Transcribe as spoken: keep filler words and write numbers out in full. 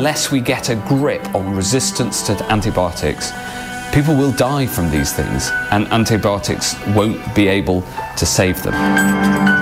unless we get a grip on resistance to antibiotics, people will die from these things, and antibiotics won't be able to save them.